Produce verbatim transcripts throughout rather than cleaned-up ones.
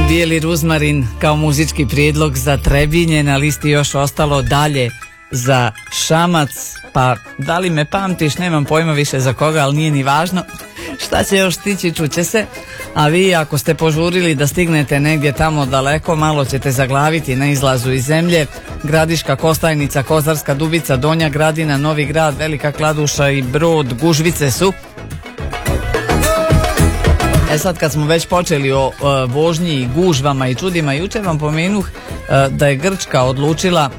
Bijeli ruzmarin kao muzički prijedlog za Trebinje, na listi još ostalo Dalje za Šamac, pa da li me pamtiš, nemam pojma više za koga, ali nije ni važno. Šta će još stići, čuće se. A vi ako ste požurili da stignete negdje tamo daleko, malo ćete zaglaviti na izlazu iz zemlje. Gradiška, Kostajnica, Kozarska Dubica, Donja Gradina, Novi Grad, Velika Kladuša i Brod, gužvice su. E sad kad smo već počeli o uh, vožnji i gužvama i čudima, jučer vam pomenuh uh, da je Grčka odlučila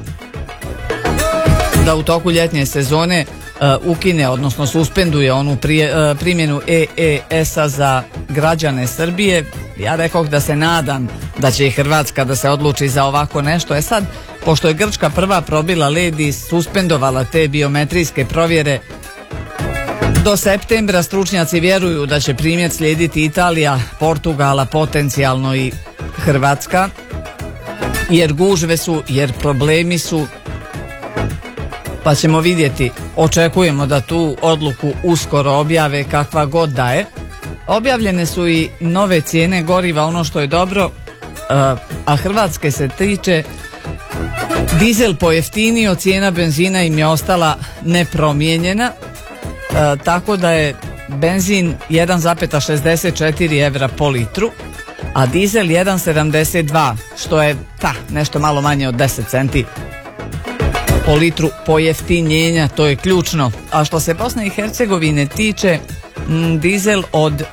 da u toku ljetnje sezone uh, ukine, odnosno suspenduje onu prije, uh, primjenu E E S-a za građane Srbije. Ja rekoh da se nadam da će i Hrvatska da se odluči za ovako nešto. E sad, pošto je Grčka prva probila led i suspendovala te biometrijske provjere, do septembra stručnjaci vjeruju da će primjer slijediti Italija, Portugala, potencijalno i Hrvatska, jer gužve su, jer problemi su, pa ćemo vidjeti. Očekujemo da tu odluku uskoro objave, kakva god da je. Objavljene su i nove cijene goriva, ono što je dobro, a Hrvatske se tiče, dizel pojeftinio, cijena benzina im je ostala nepromijenjena. E, tako da je benzin jedan zarez šezdeset četiri evra po litru, a dizel jedan zarez sedamdeset dva, što je ta, nešto malo manje od deset centi po litru pojeftinjenja, to je ključno. A što se Bosne i Hercegovine tiče, m, dizel od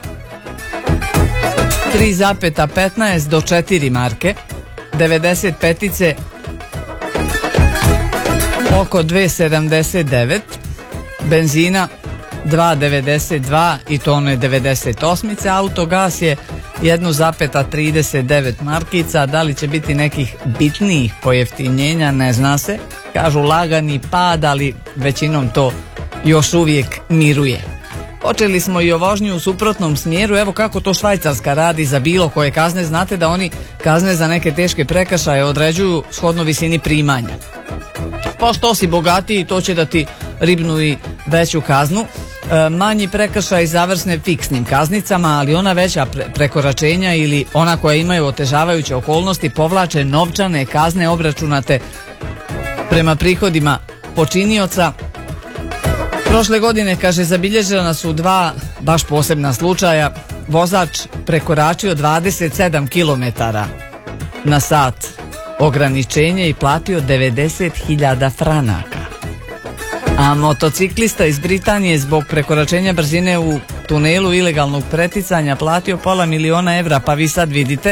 tri zarez petnaest do četiri marke, devedeset petice oko dva zarez sedamdeset devet, benzina dva zarez devedeset dva i to ono je devedeset osam, autogas je jedan zarez trideset devet markica. Da li će biti nekih bitnijih pojeftinjenja, ne zna se. Kažu lagani pad, ali većinom to još uvijek miruje. Počeli smo i o vožnji u suprotnom smjeru. Evo kako to Švajcarska radi za bilo koje kazne. Znate da oni kazne za neke teške prekršaje određuju shodno visini primanja. Pa što si bogatiji, to će da ti ribnu i veću kaznu. E, manji prekršaj završne fiksnim kaznicama, ali ona veća pre- prekoračenja ili ona koja imaju otežavajuće okolnosti povlače novčane kazne obračunate prema prihodima počinioca. Prošle godine, kaže, zabilježena su dva baš posebna slučaja. Vozač prekoračio dvadeset sedam kilometara na sat ograničenje i platio devedeset hiljada franaka. A motociklista iz Britanije zbog prekoračenja brzine u tunelu ilegalnog preticanja platio pola miliona evra, pa vi sad vidite.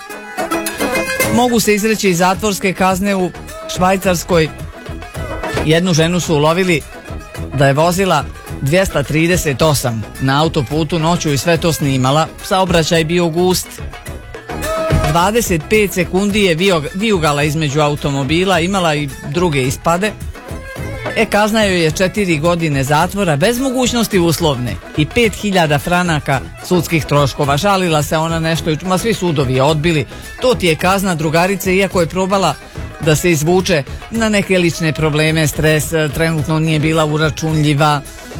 Mogu se izreći i zatvorske kazne u Švajcarskoj. Jednu ženu su ulovili da je vozila dvjesto trideset osam na autoputu noću i sve to snimala. Saobraćaj bio gust. dvadeset pet sekundi je vijugala između automobila, imala i druge ispade. E, kazna joj je četiri godine zatvora bez mogućnosti uslovne i pet hiljada franaka sudskih troškova. Žalila se ona nešto, ma svi sudovi je odbili. To ti je kazna, drugarice, iako je probala da se izvuče na neke lične probleme, stres, trenutno nije bila uračunljiva.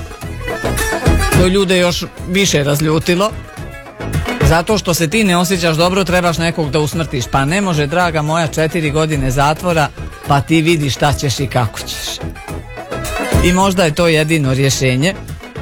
To ljude još više razljutilo. Zato što se ti ne osjećaš dobro, trebaš nekog da usmrtiš. Pa ne može, draga moja, četiri godine zatvora, pa ti vidi šta ćeš i kako ćeš. I možda je to jedino rješenje.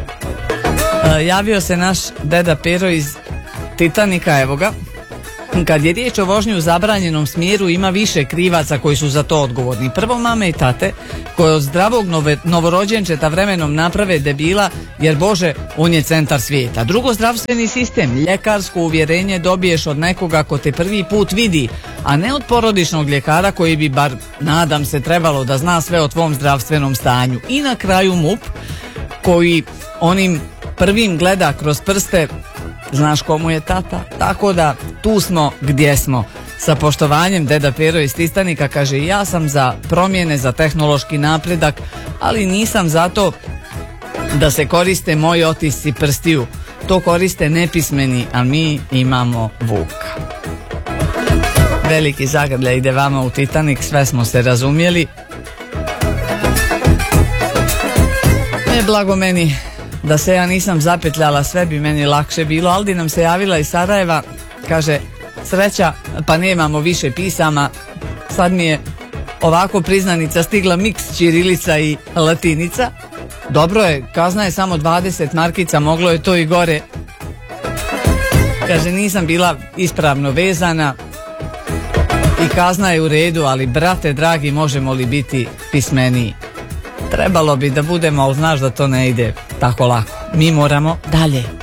E, javio se naš deda Pero iz Titanika, evo ga. Kad je riječ o vožnji u zabranjenom smjeru, ima više krivaca koji su za to odgovorni. Prvo mame i tate koje od zdravog nove, novorođenčeta vremenom naprave debila, jer Bože, on je centar svijeta. Drugo, zdravstveni sistem. Ljekarsko uvjerenje dobiješ od nekoga ko te prvi put vidi, a ne od porodičnog ljekara koji bi, bar nadam se, trebalo da zna sve o tvom zdravstvenom stanju. I na kraju M U P koji onim prvim gleda kroz prste, znaš komu je tata. Tako da tu smo gdje smo. Sa poštovanjem, deda Pero iz Tistanika, kaže, ja sam za promjene, za tehnološki napredak, ali nisam za to da se koriste moji otisci prstiju. To koriste nepismeni, a mi imamo Vuka. Veliki zagrljaj ide vama u Titanik, sve smo se razumjeli. Ne, blago meni da se ja nisam zapetljala, sve bi meni lakše bilo. Aldi nam se javila iz Sarajeva, kaže, sreća pa nemamo više pisama. Sad mi je ovako priznanica stigla miks ćirilica i latinica. Dobro je, kazna je samo dvadeset markica, moglo je to i gore. Kaže, nisam bila ispravno vezana i kazna je u redu, ali brate dragi, možemo li biti pismeniji? Trebalo bi da budemo, ali znaš da to ne ide tako lako. Mi moramo dalje.